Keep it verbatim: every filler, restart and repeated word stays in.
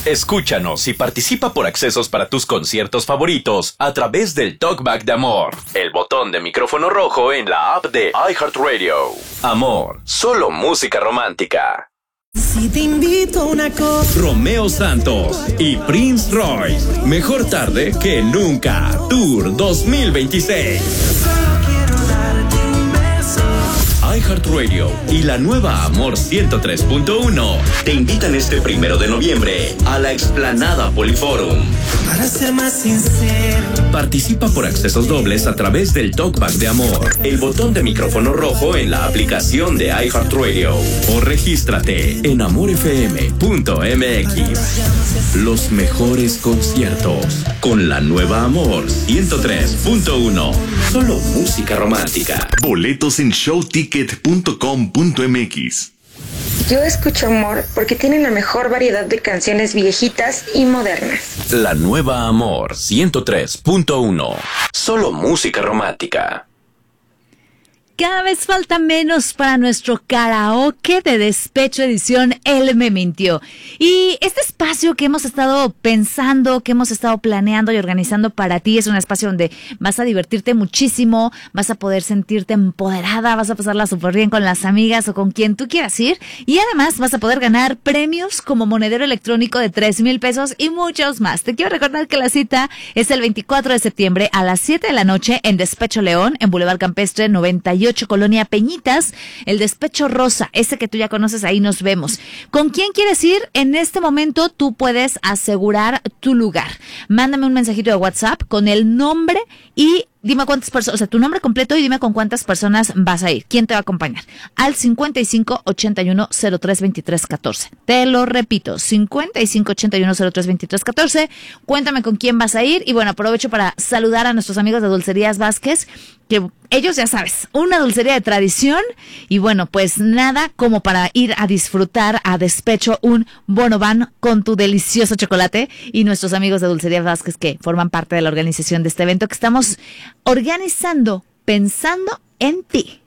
Escúchanos y participa por accesos para tus conciertos favoritos a través del Talkback de Amor, el botón de micrófono rojo en la app de iHeartRadio. Amor, solo música romántica. Si te invito a una cosa. Romeo Santos y Prince Royce. Mejor tarde que nunca. Tour dos mil veintiséis. iHeartRadio y la nueva Amor ciento tres punto uno te invitan este primero de noviembre a la explanada Poliforum. Para ser más sincero, participa por accesos dobles a través del Talkback de Amor, el botón de micrófono rojo en la aplicación de iHeartRadio o regístrate en amor f m punto m x. Los mejores conciertos con la nueva Amor ciento tres punto uno. Solo música romántica. Boletos en show ticket punto com punto m x. Yo escucho Amor porque tienen la mejor variedad de canciones viejitas y modernas. La nueva Amor ciento tres punto uno. Solo música romántica. Cada vez falta menos para nuestro karaoke de Despecho edición Él me mintió. Y este espacio que hemos estado pensando, que hemos estado planeando y organizando para ti, es un espacio donde vas a divertirte muchísimo, vas a poder sentirte empoderada, vas a pasarla súper bien con las amigas o con quien tú quieras ir. Y además vas a poder ganar premios como monedero electrónico de tres mil pesos y muchos más. Te quiero recordar que la cita es el veinticuatro de septiembre a las siete de la noche en Despecho León, en Boulevard Campestre noventa y ocho, Colonia Peñitas, el Despecho Rosa, ese que tú ya conoces, ahí nos vemos. ¿Con quién quieres ir? En este momento tú puedes asegurar tu lugar. Mándame un mensajito de WhatsApp con el nombre y dime cuántas personas, o sea, tu nombre completo y dime con cuántas personas vas a ir. ¿Quién te va a acompañar? Al cincuenta y cinco ochenta y uno cero tres veintitrés catorce. Te lo repito, cincuenta y cinco ochenta y uno cero tres veintitrés catorce. Cuéntame con quién vas a ir y bueno, aprovecho para saludar a nuestros amigos de Dulcerías Vázquez, que ellos ya sabes, una dulcería de tradición y bueno, pues nada como para ir a disfrutar a Despecho un bono van con tu delicioso chocolate y nuestros amigos de Dulcerías Vázquez que forman parte de la organización de este evento que estamos organizando pensando en ti.